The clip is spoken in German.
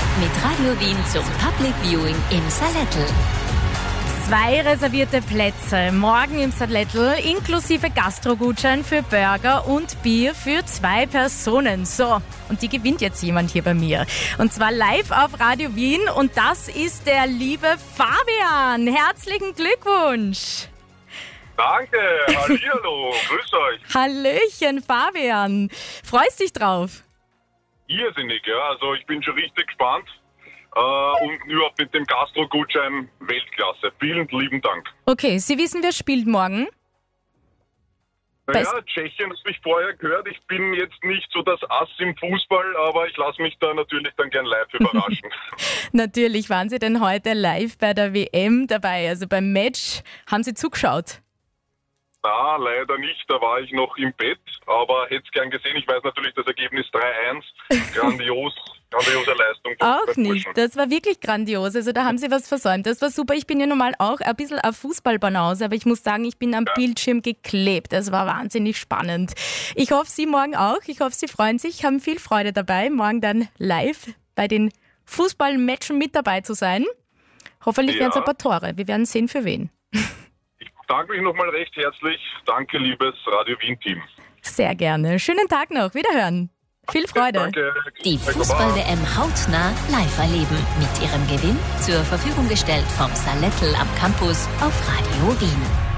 mit Radio Wien zum Public Viewing im Salettl. 2 reservierte Plätze morgen im Salettl inklusive Gastrogutschein für Burger und Bier für 2 Personen. So, und die gewinnt jetzt jemand hier bei mir. Und zwar live auf Radio Wien und das ist der liebe Fabian. Herzlichen Glückwunsch. Danke, hallihallo, grüß euch. Hallöchen Fabian. Freust dich drauf? Irrsinnig, ja, also ich bin schon richtig gespannt. Und überhaupt mit dem Gastro-Gutschein Weltklasse. Vielen lieben Dank. Okay, Sie wissen, wer spielt morgen? Naja, Tschechien hast mich vorher gehört. Ich bin jetzt nicht so das Ass im Fußball, aber ich lasse mich da natürlich dann gern live überraschen. Natürlich, waren Sie denn heute live bei der WM dabei? Also beim Match, haben Sie zugeschaut? Na, leider nicht. Da war ich noch im Bett, aber hätte es gern gesehen. Ich weiß natürlich das Ergebnis 3-1. Grandiose Leistung. Auch nicht. Das war wirklich grandios. Also da haben Sie was versäumt. Das war super. Ich bin ja normal auch ein bisschen auf Fußballbanause, aber ich muss sagen, ich bin am Bildschirm geklebt. Das war wahnsinnig spannend. Ich hoffe, Sie morgen auch. Ich hoffe, Sie freuen sich, haben viel Freude dabei, morgen dann live bei den Fußballmatchen mit dabei zu sein. Hoffentlich werden es ein paar Tore. Wir werden sehen, für wen. Ich danke mich nochmal recht herzlich. Danke, liebes Radio Wien-Team. Sehr gerne. Schönen Tag noch. Wiederhören. Viel Freude. Danke. Die Fußball-WM hautnah live erleben. Mit ihrem Gewinn zur Verfügung gestellt vom Salettl am Campus auf Radio Wien.